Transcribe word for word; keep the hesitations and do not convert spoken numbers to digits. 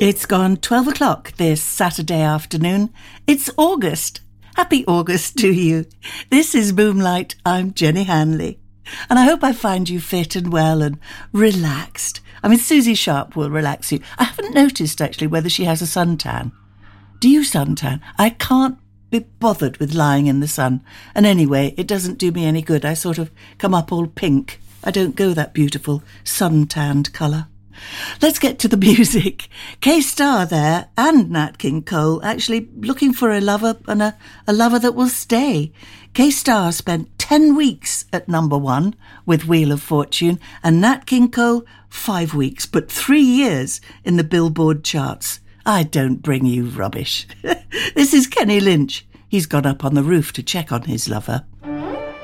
It's gone twelve o'clock this Saturday afternoon. It's August. Happy August to you. This is Moonlight. I'm Jenny Hanley. And I hope I find you fit and well and relaxed. I mean, Susie Sharp will relax you. I haven't noticed, actually, whether she has a suntan. Do you suntan? I can't be bothered with lying in the sun. And anyway, it doesn't do me any good. I sort of come up all pink. I don't go that beautiful sun-tanned colour. Let's get to the music. K-Star there and Nat King Cole actually looking for a lover and a, a lover that will stay. K-Star spent ten weeks at number one with Wheel of Fortune and Nat King Cole five weeks, but three years in the Billboard charts. I don't bring you rubbish. This is Kenny Lynch. He's gone up on the roof to check on his lover.